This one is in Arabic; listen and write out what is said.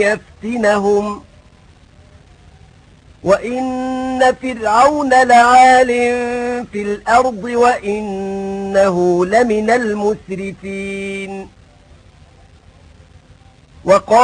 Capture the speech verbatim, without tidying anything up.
يفتنهم وإن فرعون لعال في الأرض وإنه لمن المسرفين. وقال